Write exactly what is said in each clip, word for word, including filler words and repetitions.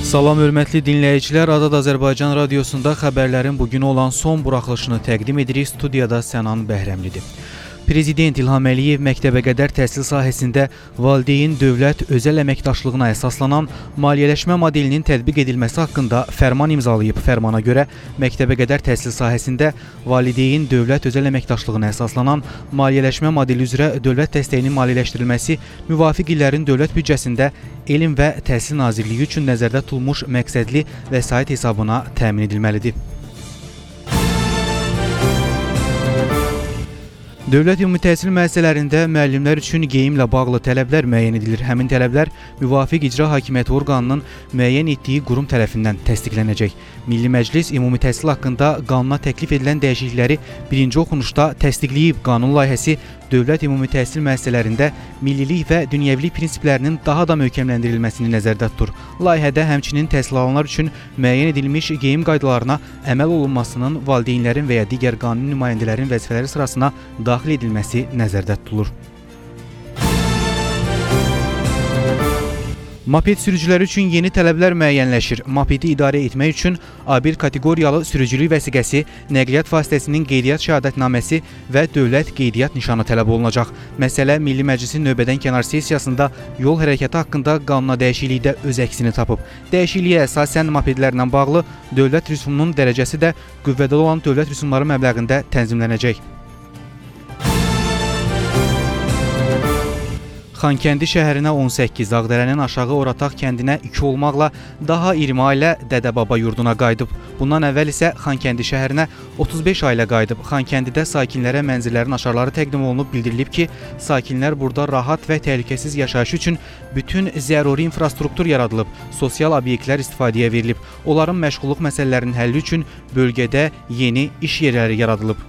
Salam hörmətli dinləyicilər, Azad Azərbaycan Radiosunda xəbərlərin bugün olan son buraxılışını təqdim edirik. Studiyada Sənan Bəhrəmlidir. Prezident İlham Əliyev məktəbəqədər təhsil sahəsində valideyn dövlət özəl əməkdaşlığına əsaslanan maliyyələşmə modelinin tətbiq edilməsi haqqında fərman imzalayıb. Fərmana görə məktəbəqədər təhsil sahəsində valideyn dövlət özəl əməkdaşlığına əsaslanan maliyyələşmə modeli üzrə dövlət dəstəyinin maliyyələşdirilməsi müvafiq illərin dövlət büdcəsində Elm və Təhsil Nazirliyi üçün nəzərdə tutulmuş məqsədli vəsait hesabına təmin edilməlidir. Dövlət ümumi təhsil müəssisələrində müəllimlər üçün geyimlə bağlı tələblər müəyyən edilir. Həmin tələblər müvafiq icra hakimiyyəti orqanının müəyyən etdiyi qurum tərəfindən təsdiqlənəcək. Milli Məclis ümumi təhsil haqqında qanuna təklif edilən dəyişiklikləri birinci oxunuşda təsdiqləyib. Qanun layihəsi dövlət ümumi təhsil müəssisələrində millilik və dünyəvilik prinsiplərinin daha da möhkəmləndirilməsini nəzərdə tutur. Layihədə həmçinin təhsil alanlar üçün müəyyən edilmiş geyim qaydalarına əməl olunmasının valideynlərin və ya digər qanuni nümayəndələrin vəzifələri sırasına daxil edilməsi nəzərdə tutulur. Moped sürücüləri üçün yeni tələblər müəyyənləşir. Mopedi idarə etmək üçün A bir kateqoriyalı sürücülük vəsiqəsi, nəqliyyat vasitəsinin qeydiyyat şəhadətnaməsi və dövlət qeydiyyat nişanı tələb olunacaq. Məsələ Milli Məclisin növbədən kənar sessiyasında yol hərəkəti haqqında qanuna dəyişiklikdə öz əksini tapıb. Dəyişikliyə əsasən mopedlərlə bağlı dövlət rüsumunun dərəcəsi də qüvvədə olan dövlət rüsumları məbləğində tənzimlənəcək. Xankəndi şəhərinə on səkkiz, Ağdərənin aşağı Orataq kəndinə iki olmaqla daha iyirmi ailə Dədə-Baba yurduna qayıdıb. Bundan əvvəl isə Xankəndi şəhərinə otuz beş ailə qayıdıb. Xankəndidə sakinlərə mənzillərin açarları təqdim olunub, bildirilib ki, sakinlər burada rahat və təhlükəsiz yaşayış üçün bütün zəruri infrastruktur yaradılıb, sosial obyektlər istifadəyə verilib. Onların məşğulluq məsələlərinin həlli üçün bölgədə yeni iş yerləri yaradılıb.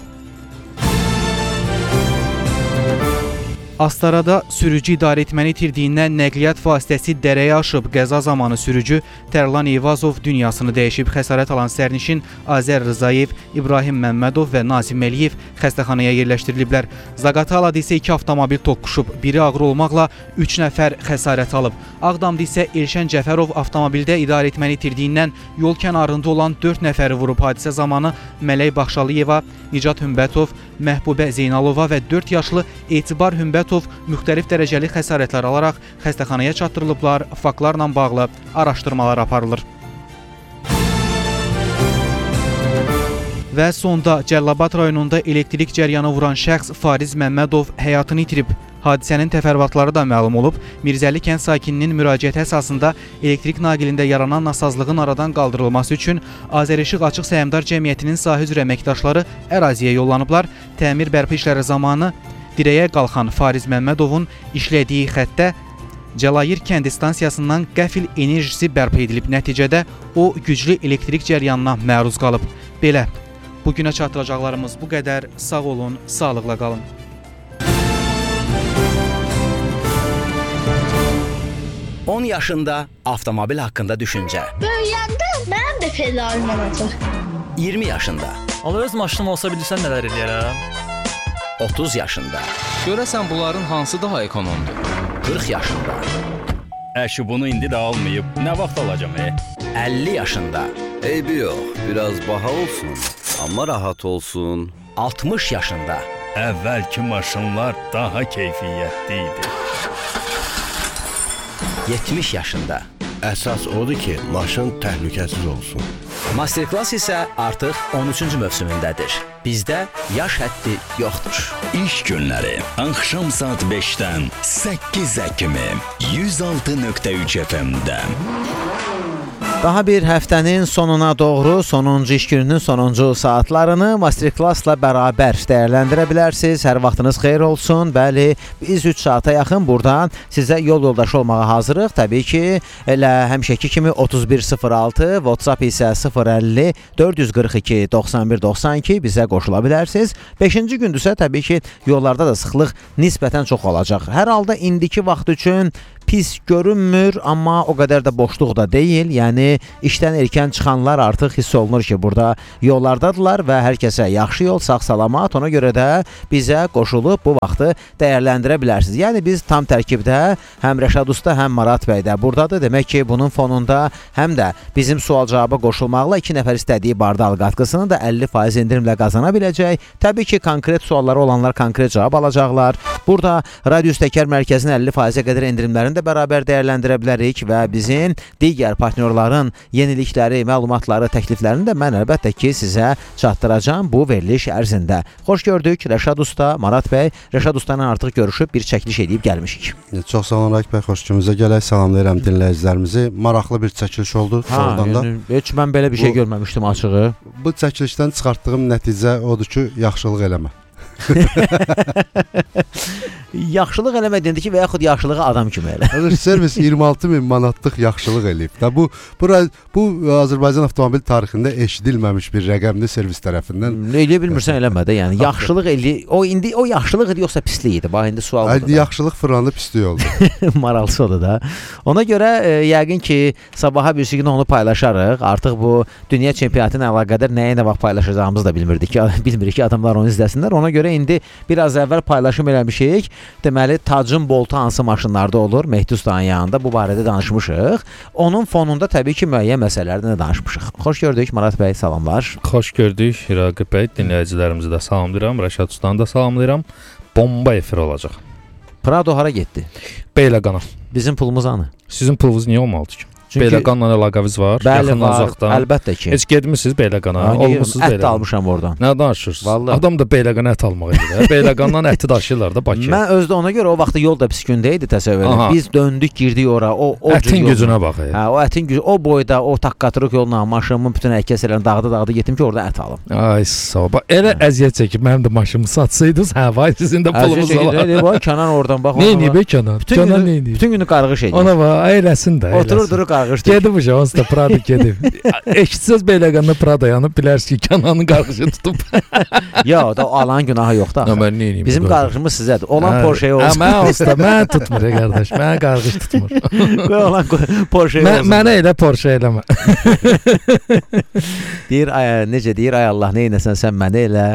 Astarada sürücü idarə etməni itirdiyindən nəqliyyat vasitəsi dərəyə aşıb. Qəza zamanı sürücü Tərlan Eyvazov dünyasını dəyişib. Xəsarət alan sərnişin Azər Rızayev, İbrahim Məmmədov və Nazim Əliyev xəstəxanaya yerləşdiriliblər. Zaqatalada isə iki avtomobil toqquşub. Biri ağır olmaqla üç nəfər xəsarət alıb. Ağdamda isə Elşən Cəfərov avtomobildə idarə etməni itirdiyindən yol kənarında olan dörd nəfəri vurub. Hadisə zamanı Mələk Baxşalıyeva, Nicat Hümbətov, Məhbubə Zeynalova və dörd yaşlı Etibar Hümbətov müxtəlif dərəcəli xəsarətlər alaraq xəstəxanaya çatdırılıblar. Faktlarla bağlı araşdırmalar aparılır. Və sonda Cəlilabad rayonunda elektrik cəryanı vuran şəxs Fariz Məmmədov həyatını itirib. Hadisənin təfərrüatları da məlum olub. Mirzəli kənd sakininin müraciəti əsasında elektrik naqilində yaranan nasazlığın aradan qaldırılması üçün Azəreşıq Açıq Səhmdar Cəmiyyətinin sahə üzrə əməkdaşları əraziyə yollanıblar. Təmir bərpa işləri zamanı dirəyə qalxan Fariz Məmmədovun işlədiyi xəttə Cəlayir kənd stansiyasından qəfil enerjisi bərpa edilib. Nəticədə o güclü elektrik cəryanına məruz qalıb. Belə, bugünə çatdıracaqlarımız bu qədər. Sağ olun, sağlıqla qalın. on yaşında avtomobil haqqında düşüncə. Böyüyəndə mənim də pedalım olacaq. iyirmi yaşında. Ala öz maşınım olsa bilirsən nələr eləyərəm? otuz yaşında. Görəsən bunların hansı daha ekonomdur? qırx yaşında. Əşi bunu indi də almayıb, nə vaxt alacam e? əlli yaşında. Eybi yox, biraz baha olsun, amma rahat olsun. altmış yaşında. Əvvəlki maşınlar daha keyfiyyətli idi. yetmiş yaşında. Əsas odur ki, maşın təhlükəsiz olsun. Masterclass isə artıq on üçüncü mövsümündədir. Bizdə yaş həddi yoxdur. İş günləri axşam saat beşdən səkkizə kimi yüz altı nöqtə üç F M-də. Daha bir həftənin sonuna doğru sonuncu iş gününün sonuncu saatlarını Masterclass-la bərabər dəyərləndirə bilərsiniz. Hər vaxtınız xeyir olsun. Bəli, biz üç saata yaxın burada sizə yol yoldaşı olmağa hazırıq. Təbii ki, elə həmişəki kimi otuz bir sıfır altı, WhatsApp isə sıfır əlli dörd yüz qırx iki doxsan bir doxsan iki bizə qoşula bilərsiniz. beşinci gündüsə təbii ki, yollarda da sıxlıq nisbətən çox olacaq. Hər halda indiki vaxt üçün pis görünmür, amma o qədər də boşluq da deyil. Yəni işdən erkən çıxanlar artıq hiss olunur ki, burada yollardadılar və hər kəsə yaxşı yol, sağ-salamat. Ona görə də bizə qoşulub bu vaxtı dəyərləndirə bilərsiniz. Yəni biz tam tərkibdə həm Rəşad usta, həm Marat bəy də burdadır. Demək ki, bunun fonunda həm də bizim sual-cavaba qoşulmaqla iki nəfər istədiyi bardal qatqısını da əlli faiz endirimlə qazana biləcək. Təbii ki, konkret sualları olanlar konkret cavab alacaqlar. Burada Radio Təkər Mərkəzinin əlli faizə qədər endirimlərini də bərabər dəyərləndirə bilərik və bizim digər partnyorların yenilikləri, məlumatları, təkliflərini də mən əlbəttə ki, sizə çatdıracağam bu veriliş ərzində. Xoş gördük Rəşad usta, Marat bəy. Rəşad usta ilə artıq görüşüb bir çəkiliş edib gəlmişik. Çox sağ olun Raik bəy, xoş gününüzə gələk. Salamlayıram dinləyicilərimizi. Maraqlı bir çəkiliş oldu. Ha, yəni, heç mən belə bir şey bu, görməmişdim açığı. Bu çəkilişdən çıxartdığım nəticə odur ki, yaxşılıq eləmə. Yaxşılıq eləmə dendi ki, və yaxud yaxşılığı adam kimi elə. Servis iyirmi altı min manatlıq yaxşılıq eləyib. Da bu bu bu Azərbaycan avtomobil tarixində eşidilməmiş bir rəqəmdir servis tərəfindən. Eləyə bilmirsən eləmə də, yəni yaxşılıq eli o indi o yaxşılıq idi yoxsa pislik idi? Bax indi sual budur. Yaxşılıq fırlandı, pislik oldu. Maralsı odur da. Ona görə e, yəqin ki, sabaha bir gün onu paylaşarıq. Artıq bu dünya çempionatı ilə əlaqədar nəyə nə vaxt paylaşacağımızı da bilmirdik ki, bilmirik ki, adamlar onu izləsinlər. Ona görə indi biraz əvvəl paylaşım eləmişik. Deməli, Tacın boltu hansı maşınlarda olur? Mehdi ustanın yanında bu barədə danışmışıq. Onun fonunda təbii ki, müəyyən məsələlərdən də danışmışıq. Xoş gördük Marat bəy, salamlar. Xoş gördük Raqib bəy, dinləyicilərimizi də salamlayıram, Rəşad ustanı da salamlayıram. Bomba efir olacaq. Prado hara getdi? Beyləqana. Bizim pulumuz anı. Sizin pulunuz niyə olmalıdır ki? Beyləqanla əlaqəviz var. Bəli, var, uzaqdan. Əlbəttə ki. Heç gedmisiniz Beyləqana, olmusunuz Beyləqana. Ət də almışam oradan. Nə danışırsınız? Vallahi. Adam da Beyləqana ət almaq edir. Beyləqandan əti daşıyırlar da Bakıya. Mən özdə ona görə o vaxtda yol da pis gündə idi, təsəvvür edin. Biz döndük, girdik ora. O, o ətin gücünə bax. Hə, o ətin gücü, o boyda, o taqqatırıq yolla maşınımın bütün əkəsələrini dağda-dağda getdim ki, orada ət alım. Ay sağ ol. Elə əziyyət çəkib mənim də maşınımı satsaydınız, hə, vay sizin də pulunuz olar. Əziyyət çəkib, Kənan oradan bax. Nə edib Kənan? Kənan nə edib? Bütün günü qarğış edir. Ona bax, eləsin də. Oturur durur qarğış. Gedib uşaq, onsuz da Prado gedib. Eşitsəz Beyləqanda Prado yanıb, bilərsiniz ki, Kənanın qarğışı tutub. Ya, da alan günahı yoxdur. Bizim qarğışımız sizədir. Olan Porsche olsun. Mən olsa, mən tutmur, qardaş. Mən qarğış tutmur. Qoy olan Porsche olsun. Mənə elə Porsche eləmə. Deyir, necə deyir, ay Allah, nə eləsən sən mənə elə...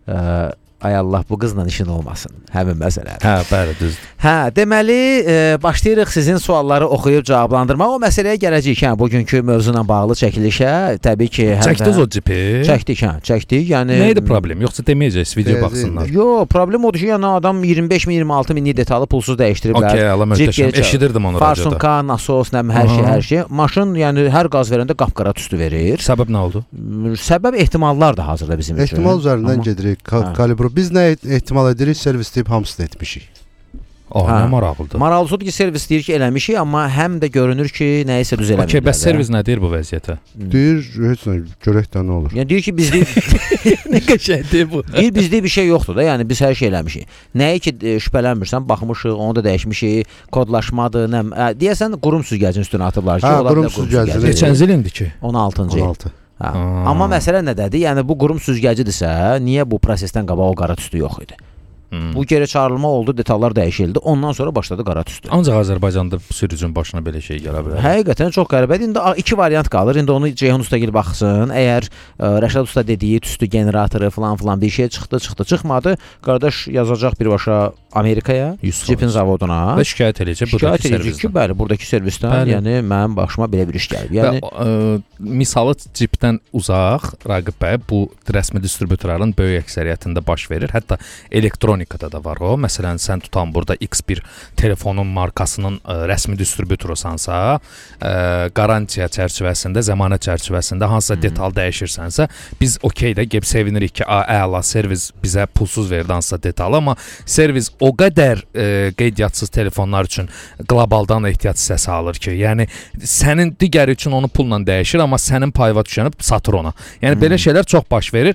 Ay Allah, bu qızla işin olmasın. Həmin məsələ. Hə, bəli, düzdür. Hə, deməli, e, başlayırıq sizin sualları oxuyub cavablandırmağa. O məsələyə gələcəyik, hə, bugünkü mövzu ilə bağlı çəkilişə. Təbii ki, həm də... Çəkdiniz o cipi? Çəkdik, hə, çəkdik. Yəni... Nə idi problem? Yoxsa deməyəcəksiniz, video baxsınlar. Yox, problem odur ki, yəni adam iyirmi beş min, iyirmi altı minlik detalı pulsuz dəyişdiriblər. Okey, Allah möhtəşəm. Eşidirdim onu radioda. Farsunka, nasos, nəm, hər şey, hər şey. Maşın, yəni hər qaz verəndə qapqara tüstü verir. Səbəb nə oldu? Səbəb ehtimallar da hazırda bizim üçün. Ehtimal üzərindən gedirik. Kalibru. Biz nə ehtimal edirik, servis deyib hamısını etmişik. Oh, nə maraqlıdır. Maraqlısı odur ki, servis deyir ki, eləmişik, amma həm də görünür ki, nəyisə düz eləməyiblər. Okey, bəs servis nə deyir bu vəziyyətə? Deyir, heç nə, görək də nə olur. Yəni deyir ki, bizdə nə qəşəngdir bu. Deyir, bizdə bir şey yoxdur da, yəni biz hər şey eləmişik. Nəyi ki, şübhələnmirsən, baxmışıq, onu da dəyişmişik, kodlaşmadır, nə, deyəsən qurum süzgəcinin üstünə atıblar ki, hə, qurum süzgəcinin. Neçənci ilindi ki? on altıncı il. on altı. Hə. Amma məsələ nədədir? Yəni bu qurum süzgəcidirsə, niyə bu prosesdən qabaq o qara tüstü yox idi? Hmm. Bu geri çağırılma oldu, detallar dəyişildi. Ondan sonra başladı qara tüstü. Ancaq Azərbaycanda sürücünün başına belə şey gələ bilər. Həqiqətən çox qəribədir. İndi iki variant qalır. İndi onu Ceyhun ustagil baxsın. Əgər ə, Rəşad usta dediyi tüstü generatoru falan filan bir şey çıxdı, çıxdı, çıxmadı, qardaş yazacaq birbaşa Amerikaya, Cipin zavoduna və şikayət edəcək buradakı servisdən. Ki, bəli, buradakı servisdən, bəli. Yəni mənim başıma belə bir iş gəlib. Yəni və, ə, misalı Cipdən uzaq, Raqib bəy, bu rəsmi distributorların böyük əksəriyyətində baş verir. Hətta elektronikada da var o. Məsələn, sən tutan burada X bir telefonun markasının ə, rəsmi distributorusansa, ə, qarantiya çərçivəsində, zəmanət çərçivəsində hansısa hmm. detal dəyişirsənsə, biz okey də gəlib sevinirik ki, əla servis bizə pulsuz verdi hansısa detalı, amma servis o qədər e, qeydiyyatçız telefonlar üçün qlobaldan ehtiyac hissəsi alır ki, yəni sənin digəri üçün onu pulla dəyişir, amma sənin payına düşəni satır ona. Yəni hmm. belə şeylər çox baş verir.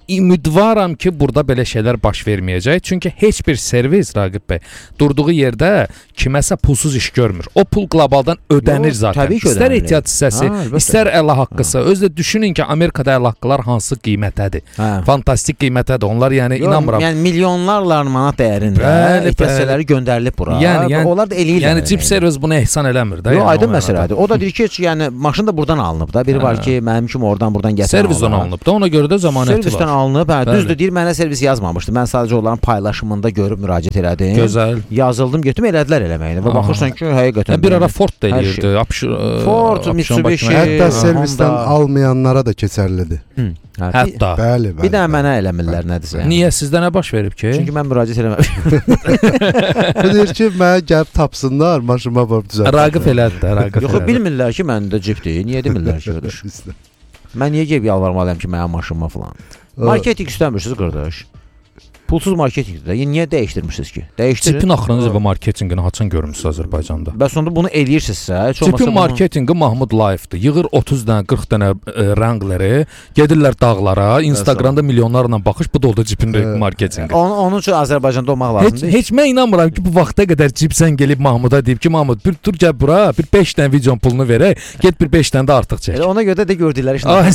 ümidvaram ki, burada belə şeylər baş verməyəcək. Çünki heç bir servis Raqib bəy durduğu yerdə kiməsə pulsuz iş görmür. O pul qlobaldan ödənir Yo, zaten. təbii ki, İstər ödənilir. ehtiyat hissəsi, Ha, əlbəttə. istər əla haqqısı. Özü də düşünün ki, Amerikada əla haqqılar hansı qiymətədir. Hə. Fantastik qiymətədir. Onlar yəni Yo, inanmıram. Yəni milyonlarla manat dəyərində Bəli, ehtiyat bəli. hissələri göndərilib bura. Yəni, yəni, onlar da eləyirlər. yəni cip servis bunu ehsan eləmir də. Yo, yəni, aydın o məsələdir. O da deyir ki, heç, yəni maşın da buradan alınıb da. Biri var ki, mənim kimi oradan buradan gətirən. Servizdən alınıb da. Ona görə də zəmanəti var. Servisdən alınıb. Hə, Bəli. düzdür, deyir mənə servis yazmamışdı. Mən sadəcə onların paylaşımında görüb müraciət elədim. Gözəl. Yazıldım, getdim, elədilər eləməyini. Və Aha. baxırsan ki, həqiqətən. Yəni, bir ara Ford da Hər eləyirdi. şey. Apşır, Ford, Mitsubishi. Hətta servisdən Honda. almayanlara da keçərlidir. Hı. Hə, bir- Hətta. Bəli, bəli. Bir də mənə eləmirlər nədirsə. yəni. Niyə sizdə nə baş verib ki? Çünki mən müraciət eləməmişəm. Bu deyir ki, mənə gəlib tapsınlar, maşıma vurub düzəltsin. Raqif elədi də, Raqif. Yox, elədi. bilmirlər ki, məndə cipdir. Niyə demirlər ki, qardaş? Mən niyə gəlib yalvarmalıyam ki, mənim maşınıma falan. Marketinq istəmirsiniz, qardaş. Pulsuz marketinqdir də. Yəni niyə dəyişdirmirsiniz ki? Dəyişdirin. Cipin axırıncı və marketinqini haçan görmüsünüz Azərbaycanda? Bəs onda bunu eləyirsinizsə, heç olmasa Cipin bunu- marketinqi Mahmud Layevdir. Yığır otuz dənə, qırx dənə e, rəngləri, gedirlər dağlara, Instagramda milyonlarla baxış, bu da oldu cipin Evet. marketinqi. Onun, onun üçün Azərbaycanda olmaq Heç, lazımdır. heç mən inanmıram ki, bu vaxta qədər cipsən gəlib Mahmuda deyib ki, Mahmud, bir dur gəl bura, bir beş dənə videonun pulunu verək, get bir beş dənə də artıq çək. Elə ona görə də gördükləri işin. Ay,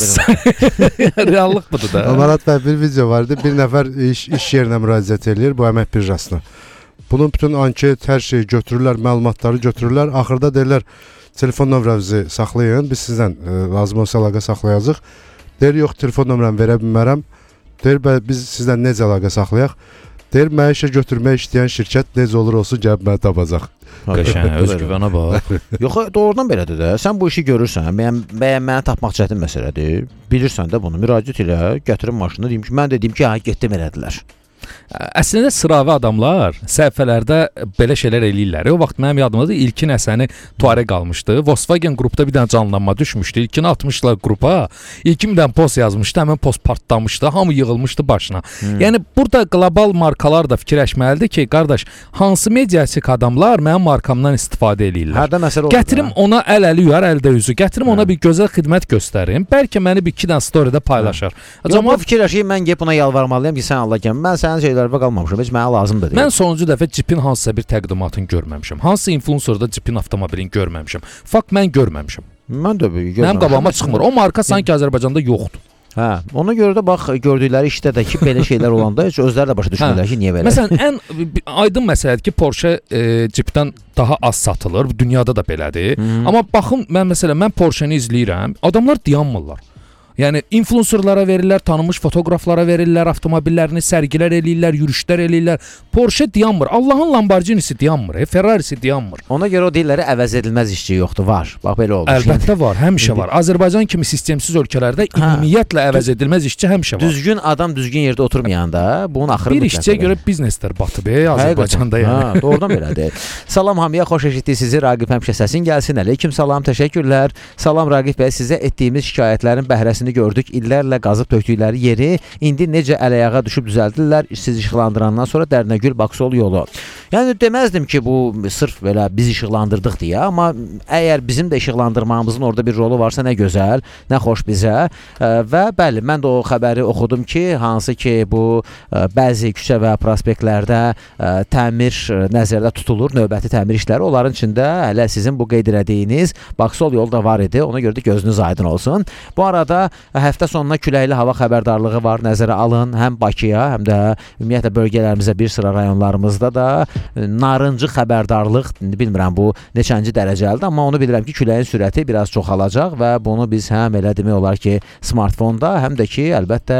reallıq budur da. Amarat bəy bir video var idi. Bir nəfər iş, iş yerinə müraciət eləyir bu əmək birjasına. Bunun bütün anket, hər şeyi götürürlər, məlumatları götürürlər. Axırda deyirlər, telefon nömrənizi saxlayın, biz sizdən e, lazım olsa əlaqə saxlayacağıq. Deyir, yox, telefon nömrəmi verə bilmərəm. Deyir, bəy, biz sizdən necə əlaqə saxlayaq? Deyir, mənə işə götürmək istəyən şirkət necə olur olsun, gəlib mənə tapacaq. Qəşəng, özgüvənə bax. Yox, doğrudan belədir də. Sən bu işi görürsən, bəyən, bəyən mənə tapmaq çətin məsələdir. Bilirsən də bunu, müraciət elə, gətirin maşını, deyim ki, mən dedim ki, hə, getdim elədilər. Əslində sıravi adamlar səhifələrdə belə şeylər eləyirlər. O vaxt mənim yadımdadır, İlkin Həsəni Tuareg qalmışdı. Volkswagen qrupda bir dənə canlanma düşmüşdü. İlkini atmışlar qrupa. İlkin bir dənə post yazmışdı, həmin post partlamışdı. Hamı yığılmışdı başına. Hmm. Yəni burada qlobal markalar da fikirləşməlidir ki, qardaş, hansı mediatik adamlar mənim markamdan istifadə eləyirlər. Hərdə məsələ olur. Gətirim ona əl-əli yuyar, əldə üzü. Gətirim ona bir gözəl xidmət göstərim. Bəlkə məni bir iki dənə storydə paylaşar. Yox, bu fikirləşir, mən gəlib buna yalvarmalıyam ki, sən Allah gəl. Mən sənin şeylərə qalmamışam, heç mənə lazımdır. Mən sonuncu dəfə cipin hansısa bir təqdimatını görməmişəm. Hansı influencerda cipin avtomobilini görməmişəm. Fakt mən görməmişəm. Mən də görməmişəm. Mənim qabağıma çıxmır. O marka sanki Azərbaycanda yoxdur. Hə, ona görə də bax gördükləri işdə də ki, belə şeylər olanda heç özləri də başa düşmürlər ki, niyə belə. Məsələn, ən aydın məsələdir ki, Porsche e, cipdən daha az satılır. Dünyada da belədir. Hmm. Amma baxın, mən məsələn, mən Porsche-ni izləyirəm. Adamlar dayanmırlar. Yəni influencerlara verirlər, tanınmış fotoqraflara verirlər, avtomobillərini sərgilər eləyirlər, yürüşlər eləyirlər. Porsche dayanmır. Allahın Lamborghini-si dayanmır, e, Ferrari-si dayanmır. Ona görə o deyirlər əvəz edilməz işçi yoxdur, var. Bax belə olur. Əlbəttə var, həmişə var. Azərbaycan kimi sistemsiz ölkələrdə ümumiyyətlə əvəz edilməz işçi həmişə var. Düzgün adam düzgün yerdə oturmayanda bunun axırı bir işçiyə görə bizneslər batıb e, Azərbaycanda yəni. Hə, doğrudan belədir. Salam hamıya, xoş eşitdik sizi. Raqib həmişə səsin gəlsin. Aleyküm salam, təşəkkürlər. Salam Raqib bəy, sizə etdiyimiz şikayətlərin bəhrəsini gördük. İllərlə qazıb tökdükləri yeri indi necə əl-ayağa düşüb düzəldirlər. Siz işıqlandırandan sonra Dərnəgül Baksol yolu. Yəni deməzdim ki, bu sırf belə biz işıqlandırdıq deyə, amma əgər bizim də işıqlandırmamızın orada bir rolu varsa nə gözəl, nə xoş bizə. Və bəli, mən də o xəbəri oxudum ki, hansı ki bu bəzi küçə və prospektlərdə təmir nəzərdə tutulur, növbəti təmir işləri. Onların içində hələ sizin bu qeyd etdiyiniz Baksol yolu da var idi. Ona görə də gözünüz aydın olsun. Bu arada həftə sonuna küləkli hava xəbərdarlığı var, nəzərə alın. Həm Bakıya, həm də ümumiyyətlə bölgələrimizə bir sıra rayonlarımızda da narıncı xəbərdarlıq, bilmirəm bu neçənci dərəcəlidir, amma onu bilirəm ki, küləyin sürəti biraz çoxalacaq və bunu biz həm elə demək olar ki, smartfonda, həm də ki, əlbəttə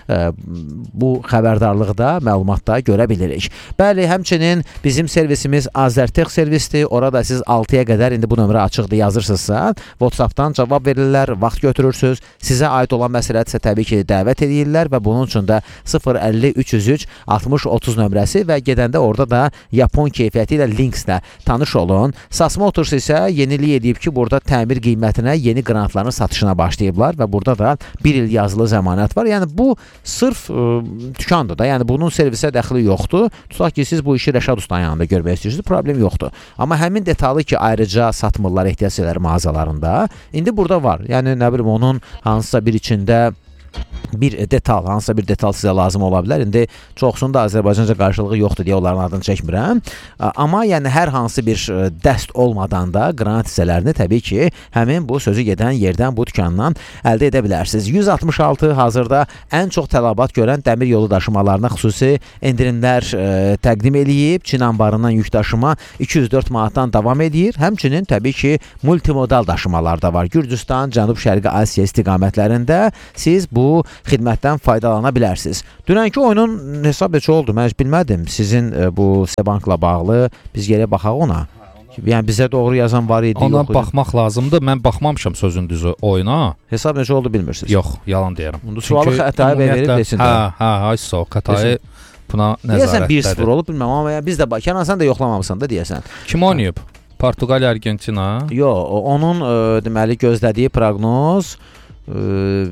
bu xəbərdarlıqda, məlumatda görə bilirik. Bəli, həmçinin bizim servisimiz Azərtex servisdir. Orada siz altıya qədər indi bu nömrə açıqdır yazırsınızsa, WhatsApp-dan cavab verirlər, vaxt götürürsünüz. Sizə aid olan məsələdirsə təbii ki, dəvət edirlər və bunun üçün də sıfır əlli üç yüz üç altmış otuz nömrəsi və gedəndə orada da Yapon keyfiyyəti ilə Linkslə tanış olun. Sas Motors isə yenilik edib ki, burada təmir qiymətinə yeni qrantların satışına başlayıblar və burada da bir il yazılı zəmanət var. Yəni bu sırf ə, dükandır da, yəni bunun servisə dəxli yoxdur. Tutaq ki, siz bu işi Rəşad Ustanın yanında görmək istəyirsiniz, problem yoxdur. Amma həmin detalı ki, ayrıca satmırlar ehtiyac mağazalarında, indi burada var. Yəni nə bilim onun hansısa bir içində bir detal, hansısa bir detal sizə lazım ola bilər. İndi çoxsunda Azərbaycanca qarşılığı yoxdur deyə onların adını çəkmirəm. Amma yəni hər hansı bir dəst olmadan da qranat hissələrini təbii ki, həmin bu sözü gedən yerdən, bu dükandan əldə edə bilərsiniz. yüz altmış altı hazırda ən çox tələbat görən dəmir yolu daşımalarına xüsusi endirimlər e, təqdim eləyib. Çin anbarından yük daşıma iki yüz dörd manatdan davam edir. Həmçinin təbii ki, multimodal daşımalar da var. Gürcüstan, Cənub-Şərqi Asiya istiqamətlərində siz bu xidmətdən faydalana bilərsiniz. Dünənki oyunun hesab neçə oldu? Mən heç bilmədim. Sizin e, bu Sebankla bağlı biz gələk baxaq ona. Yəni bizə doğru yazan var idi, ona yox idi. baxmaq lazımdır. Mən baxmamışam sözün düzü oyuna. Hesab necə oldu bilmirsiniz? Yox, yalan deyirəm. Bunda sualı xətaya verib desin. Hə, hə, ay sağ ol. Xətayı buna nəzarətdədir. Deyəsən bir sıfır olub, bilməm, amma biz də bax, Kənan sən də yoxlamamısan da deyəsən. Kim oynayıb? Portuqaliya, Argentina? Yox, onun ə, deməli gözlədiyi proqnoz ə,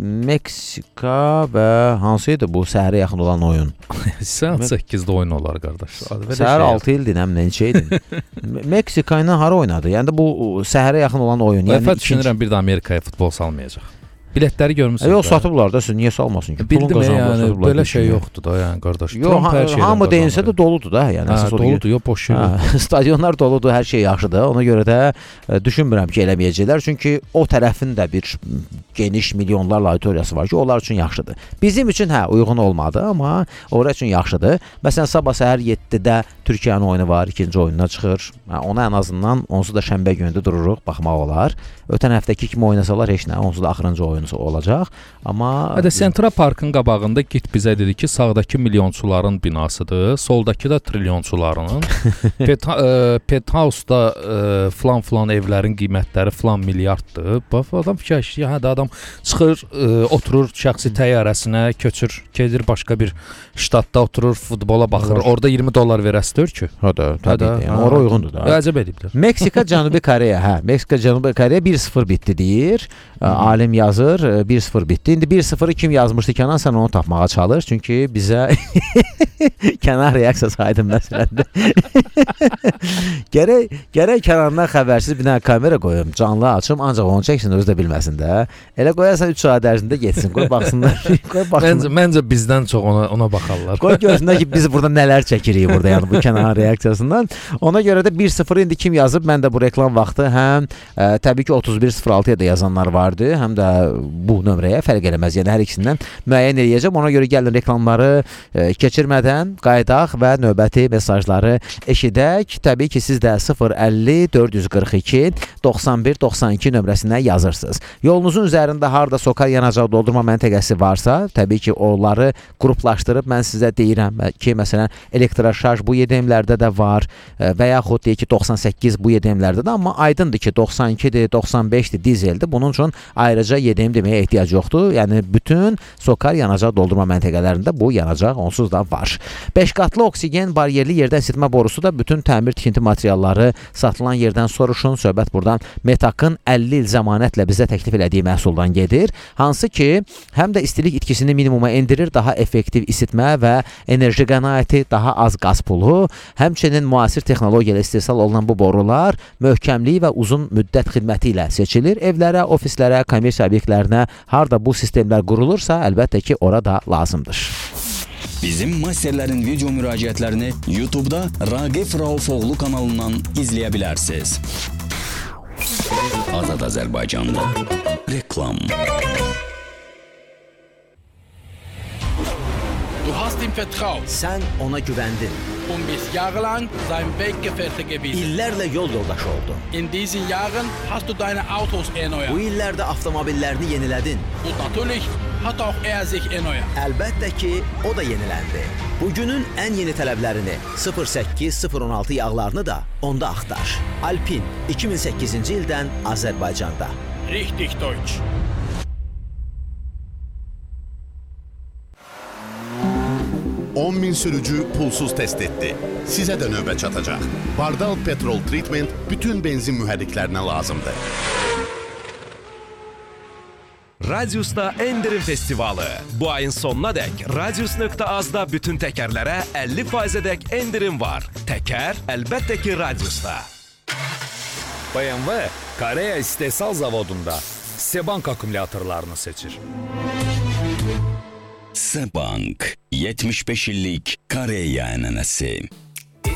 Meksika və hansı idi bu səhərə yaxın olan oyun? Saat səkkizdə oyun olar qardaş. Səhər altı ildir, nə neçə idi? Meksika ilə hara oynadı? Yəni bu səhərə yaxın olan oyun. Yəni ikinci... düşünürəm bir də Amerikaya futbol salmayacaq. Biletləri görmüsünüz. Yox, satıblar da, siz niyə salmasın ki? Bildim, yəni belə şey yoxdur da, yəni qardaş. Yox, hamı deyinsə də doludur da, yəni əsas odur. Doludur, yox, boş şey. Stadionlar doludur, hər şey yaxşıdır. Ona görə də ə, düşünmürəm ki, eləməyəcəklər. Çünki o tərəfin də bir geniş milyonlarla auditoriyası var ki, onlar üçün yaxşıdır. Bizim üçün hə, uyğun olmadı, amma onlar üçün yaxşıdır. Məsələn, sabah səhər yeddidə Türkiyənin oyunu var, ikinci oyununa çıxır. Hə, ona ən azından onsuz da şənbə günündə dururuq, baxmaq olar. Ötən həftəki kimi oynasalar heç nə, onsuz da axırıncı oyun olacaq. Amma Hədə Central Parkın qabağında git bizə dedi ki, sağdakı milyonçuların binasıdır, soldakı da trilyonçularının. Penthouse-da falan falan evlərin qiymətləri falan milyarddır. Bax, adam fikirləşir, hə də adam çıxır, ə, oturur şəxsi təyyarəsinə, köçür, gedir başqa bir ştatda oturur, futbola baxır. Orada iyirmi dollar verəsidir ki. Hə də, təbii. Yəni ora uyğundur da. Əcəb ediblər. Meksika, Cənubi Koreya, hə, Meksika, Cənubi Koreya bir sıfır bitdi deyir. Alim yazır, bir sıfır bitdi. İndi bir sıfırı kim yazmışdı Kənan, sən onu tapmağa çalış. Çünki bizə Kənan reaksiyası aydın məsələdir. Gərək, gərək Kənandan xəbərsiz bir dənə kamera qoyum, canlı açım, ancaq onu çəksin, özü də bilməsin də. Elə qoyarsan üç saat ərzində getsin, qoy baxsınlar. Qoy baxsınlar. Məncə, məncə bizdən çox ona, ona baxarlar. Qoy görsünlər ki, biz burada nələr çəkirik burada, yəni bu Kənan reaksiyasından. Ona görə də bir sıfır indi kim yazıb, mən də bu reklam vaxtı həm ə, təbii ki otuz bir sıfır altıya da yazanlar vardı, həm də bu nömrəyə fərq eləməz. Yəni hər ikisindən müəyyən eləyəcəm. Ona görə gəlin reklamları e, keçirmədən qaydaq və növbəti mesajları eşidək. Təbii ki siz də sıfır əlli dörd yüz qırx iki doxsan bir doxsan iki nömrəsinə yazırsınız. Yolunuzun üzərində harda sokar yanacaq doldurma məntəqəsi varsa, təbii ki onları qruplaşdırıb mən sizə deyirəm ki, məsələn elektroşarj bu Y D M-lərdə də var və yaxud deyək ki doxsan səkkiz bu Y D M-lərdə də, amma aydındır ki doxsan ikidir, doxsan beşdir dizeldir. Bunun üçün ayrıca Y D M deməyə ehtiyac yoxdur. Yəni bütün sokar yanacaq doldurma məntəqələrində bu yanacaq onsuz da var. beş qatlı oksigen baryerli yerdən isitmə borusu da bütün təmir tikinti materialları satılan yerdən soruşun. Söhbət buradan Metakın əlli il zəmanətlə bizə təklif elədiyi məhsuldan gedir. Hansı ki həm də istilik itkisini minimuma endirir, daha effektiv isitmə və enerji qənaəti, daha az qaz pulu, həmçinin müasir texnologiya ilə istehsal olunan bu borular möhkəmliyi və uzun müddət xidməti ilə seçilir. Evlərə, ofislərə, kommersiya obyektlərinə harda bu sistemlər qurulursa, əlbəttə ki, orada lazımdır. Bizim masterlərin video müraciətlərini YouTube'da Raqif Raufoğlu kanalından izləyə bilərsiniz. Azad Azərbaycanda reklam. Du hast ihm vertraut. Sən ona güvəndin. Und bist jahrelang sein Weggefährte gewesen. İllərlə yol yoldaşı oldun. In diesen Jahren hast du deine Autos erneuert. Bu illərdə avtomobillerini yenilədin. Und natürlich hat auch er sich erneuert. Əlbəttə ki, o da yeniləndi. Bugünün ən yeni tələblərini sıfır səkkiz sıfır on altı yağlarını da onda axtar. Alpin iki min səkkizinci ildən Azərbaycanda. Richtig Deutsch. on min sürücü pulsuz test etdi. Sizə də növbə çatacaq. Bardal Petrol Treatment bütün benzin mühərriklərinə lazımdır. Radius'ta Endirim Festivalı. Bu ayın sonuna dək Radius nöqtə azda bütün təkərlərə əlli faizə dək endirim var. Təkər əlbəttə ki Radius'ta. B M W Koreya istehsal zavodunda Sebank akkumulyatorlarını seçir. Asə Bank yetmiş beş illik Koreya ənənəsi.